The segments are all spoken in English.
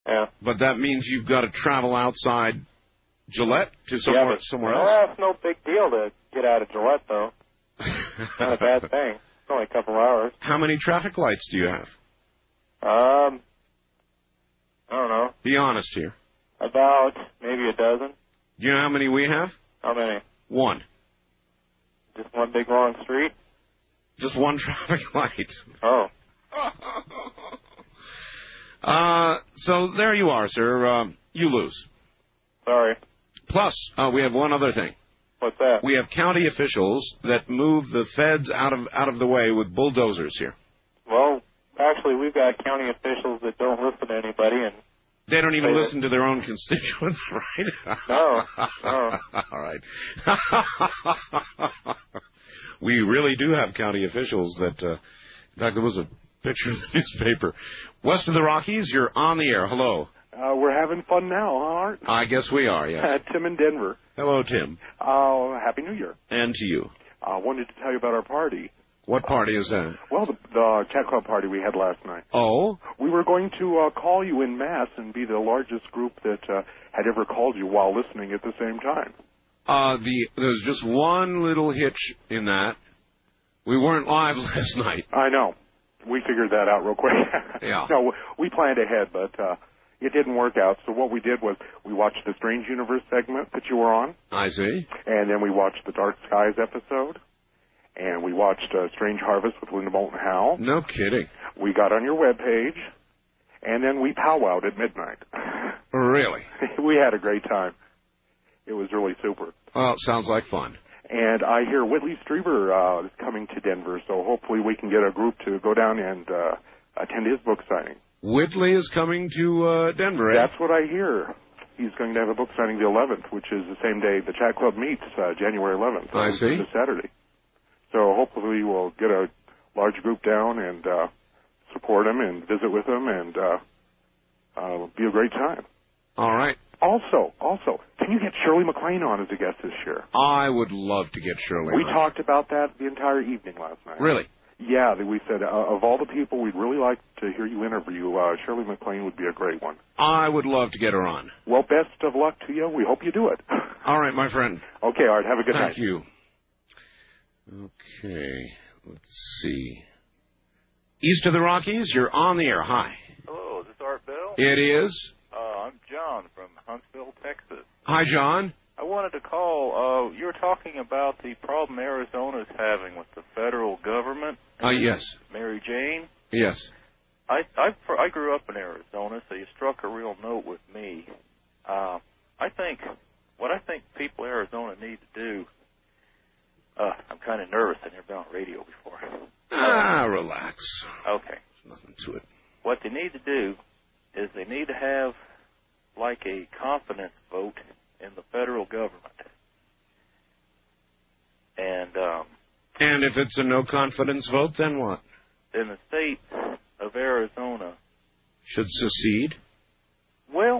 Yeah. But that means you've got to travel outside Gillette to somewhere else? Well, it's no big deal to get out of Gillette, though. Not a bad thing. It's only a couple hours. How many traffic lights do you have? I don't know. Be honest here. About maybe a dozen. Do you know how many we have? How many? One. Just one big long street? Just one traffic light. Oh. So there you are, sir. You lose. Sorry. Plus, we have one other thing. What's that? We have county officials that move the feds out of the way with bulldozers here. Well, actually, we've got county officials that don't listen to anybody, and they don't even listen to their own constituents, right? No. All right. We really do have county officials that, in fact, there was a picture in the newspaper. West of the Rockies, you're on the air. Hello. We're having fun now, huh, Art? I guess we are, yes. Tim in Denver. Hello, Tim. Happy New Year. And to you. I wanted to tell you about our party. What party is that? Well, the Cat Club party we had last night. Oh? We were going to call you in mass and be the largest group that had ever called you while listening at the same time. There's just one little hitch in that. We weren't live last night. I know. We figured that out real quick. Yeah. No, we planned ahead, but it didn't work out. So what we did was we watched the Strange Universe segment that you were on. I see. And then we watched the Dark Skies episode. And we watched Strange Harvest with Linda Moulton Howe. No kidding. We got on your webpage, and then we powwowed at midnight. Really? We had a great time. It was really super. Well, sounds like fun. And I hear Whitley Strieber is coming to Denver, so hopefully we can get a group to go down and attend his book signing. Whitley is coming to Denver, eh? That's what I hear. He's going to have a book signing the 11th, which is the same day the Chat Club meets, January 11th. I see. This Saturday. So hopefully we'll get a large group down and support him and visit with him, and it'll be a great time. All right. Also, can you get Shirley MacLaine on as a guest this year? I would love to get Shirley on. We talked about that the entire evening last night. Really? Yeah, we said of all the people we'd really like to hear you interview, Shirley MacLaine would be a great one. I would love to get her on. Well, best of luck to you. We hope you do it. All right, my friend. Okay, Art, have a good night. Thank you. Okay, let's see. East of the Rockies, you're on the air. Hi. Hello, is this Art Bell? It is. I'm John from Huntsville, Texas. Hi, John. I wanted to call. You were talking about the problem Arizona's having with the federal government. Yes. Mary Jane? Yes. I grew up in Arizona, so you struck a real note with me. What I think people in Arizona need to do, I'm kind of nervous. I've never been on radio before. Relax. Okay. There's nothing to it. What they need to do is they need to have like a confidence vote in the federal government. And if it's a no confidence vote, then what? Then the state of Arizona should secede? Well,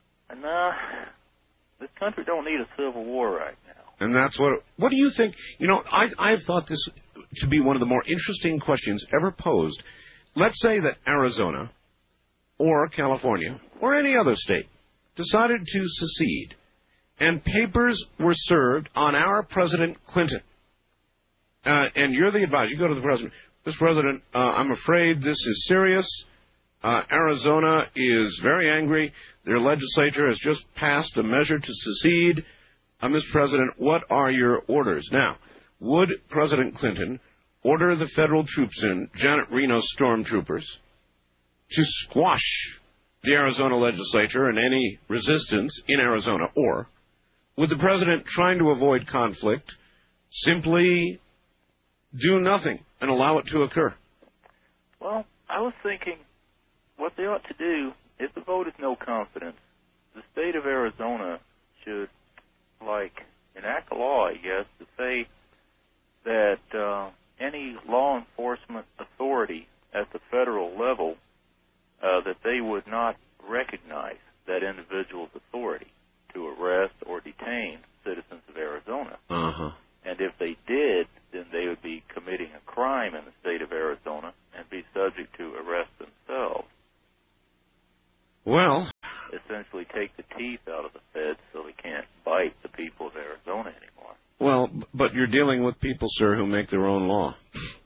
this country don't need a civil war right now. And that's what do you think? You know, I've thought this to be one of the more interesting questions ever posed. Let's say that Arizona or California or any other state decided to secede, and papers were served on our President Clinton. And you're the advisor. You go to the president. Mr. President, I'm afraid this is serious. Arizona is very angry. Their legislature has just passed a measure to secede. Mr. President, what are your orders? Now, would President Clinton order the federal troops in, Janet Reno's stormtroopers, to squash the Arizona legislature and any resistance in Arizona? Or would the president, trying to avoid conflict, simply do nothing and allow it to occur? Well, I was thinking what they ought to do, if the vote is no confidence, the state of Arizona should, enact a law, I guess, to say that any law enforcement authority at the federal level, that they would not recognize that individual's authority to arrest or detain citizens of Arizona. Uh-huh. And if they did, then they would be committing a crime in the state of Arizona and be subject to arrest themselves. Well, essentially take the teeth out of the feds so they can't bite the people of Arizona anymore. Well, but you're dealing with people, sir, who make their own law.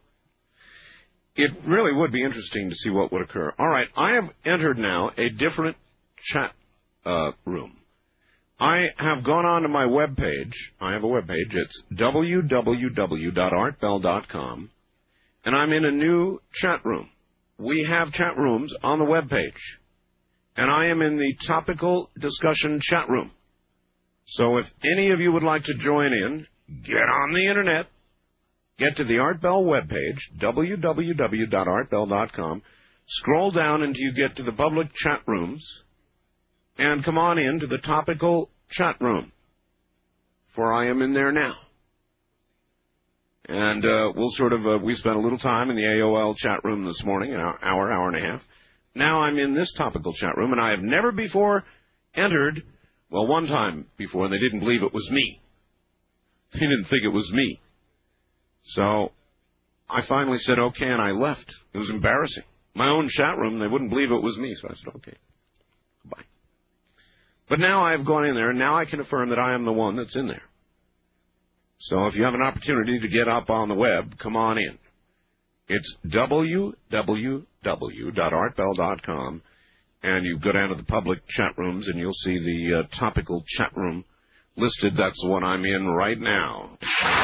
It really would be interesting to see what would occur. All right, I have entered now a different chat room. I have gone on to my webpage. I have a webpage. It's www.artbell.com, and I'm in a new chat room. We have chat rooms on the webpage, and I am in the topical discussion chat room. So if any of you would like to join in, get on the Internet. Get to the Art Bell webpage, www.artbell.com. Scroll down until you get to the public chat rooms, and come on in to the topical chat room, for I am in there now. And we'll we spent a little time in the AOL chat room this morning, an hour and a half. Now I'm in this topical chat room, and I have never before entered, well, one time before, and they didn't believe it was me. They didn't think it was me. So I finally said, okay, and I left. It was embarrassing. My own chat room, they wouldn't believe it was me, so I said, okay, goodbye. But now I've gone in there, and now I can affirm that I am the one that's in there. So if you have an opportunity to get up on the web, come on in. It's www.artbell.com, and you go down to the public chat rooms, and you'll see the topical chat room listed. That's the one I'm in right now.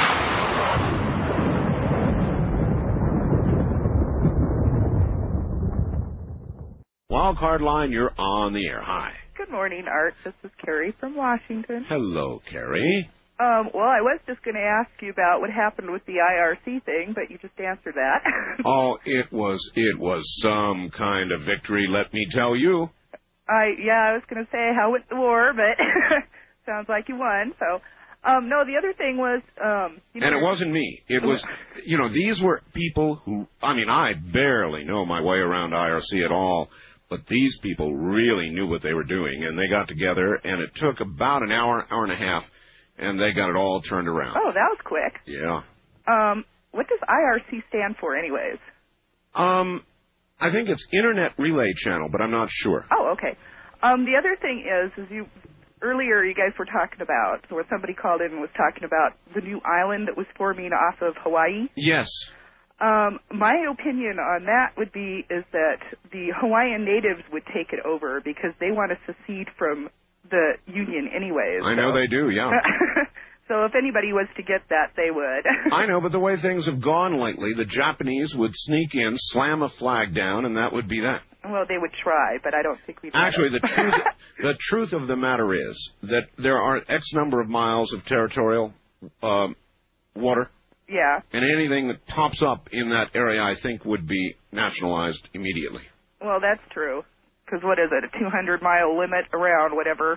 Wildcard line, you're on the air. Hi. Good morning, Art. This is Carrie from Washington. Hello, Carrie. Well, I was just going to ask you about what happened with the IRC thing, but you just answered that. Oh, it was some kind of victory, let me tell you. I was going to say, how went the war, but sounds like you won. So, no, the other thing was... and it wasn't me. It was, these were people who, I barely know my way around IRC at all. But these people really knew what they were doing, and they got together, and it took about an hour and a half, and they got it all turned around. Oh, that was quick. Yeah. What does IRC stand for, anyways? I think it's Internet Relay Channel, but I'm not sure. Oh, okay. The other thing is earlier you guys were talking about, or somebody called in and was talking about the new island that was forming off of Hawaii. Yes. My opinion on that is that the Hawaiian natives would take it over because they want to secede from the Union anyways. I know they do, yeah. So if anybody was to get that, they would. I know, but the way things have gone lately, the Japanese would sneak in, slam a flag down, and that would be that. Well, they would try, but I don't think we'd Actually, the truth of the matter is that there are X number of miles of territorial water. Yeah. And anything that pops up in that area, I think, would be nationalized immediately. Well, that's true. Because what is it, a 200-mile limit around whatever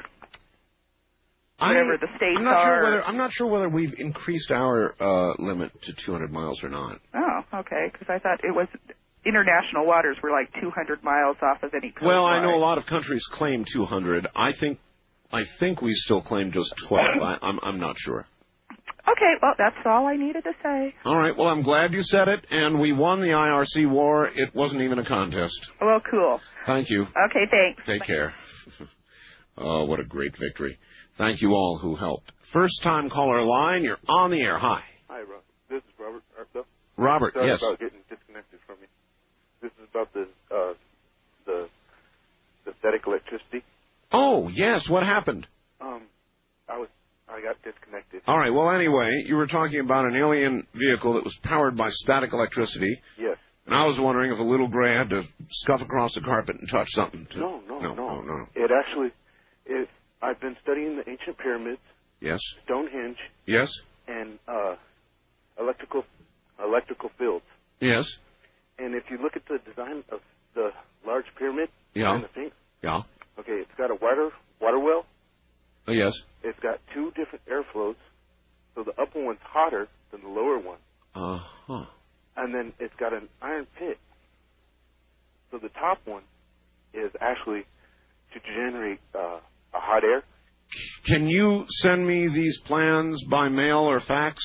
the states are? I'm not sure whether we've increased our limit to 200 miles or not. Oh, okay. Because I thought it was international waters were like 200 miles off of any coastline. Well, I know a lot of countries claim 200. I think we still claim just 12. I'm not sure. Okay, well, that's all I needed to say. All right, well, I'm glad you said it, and we won the IRC war. It wasn't even a contest. Well, cool. Thank you. Okay, thanks. Take care. Oh, what a great victory. Thank you all who helped. First-time caller line, you're on the air. Hi. Hi, this is Robert Artbell. Robert, Sorry yes. about getting disconnected from you. This is about the static electricity. Oh, yes, what happened? I got disconnected. All right, well, anyway, you were talking about an alien vehicle that was powered by static electricity. Yes. And I was wondering if a little gray had to scuff across the carpet and touch something. No. It actually, I've been studying the ancient pyramids. Yes. Stonehenge. Yes. And electrical fields. Yes. And if you look at the design of the large pyramid, yeah. the Sphinx, yeah. Okay, it's got a water well. Oh, yes. It's got two different airflows, so the upper one's hotter than the lower one. Uh-huh. And then it's got an iron pit. So the top one is actually to generate a hot air. Can you send me these plans by mail or fax?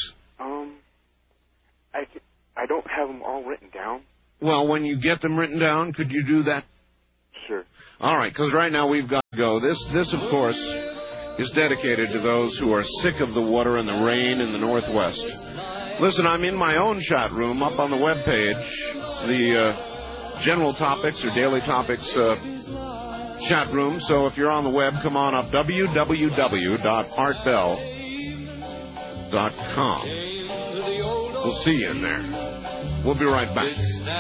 I don't have them all written down. Well, when you get them written down, could you do that? Sure. All right, because right now we've got to go. This, of course, is dedicated to those who are sick of the water and the rain in the Northwest. Listen, I'm in my own chat room up on the webpage. It's the general topics or daily topics chat room. So if you're on the web, come on up, www.artbell.com. We'll see you in there. We'll be right back.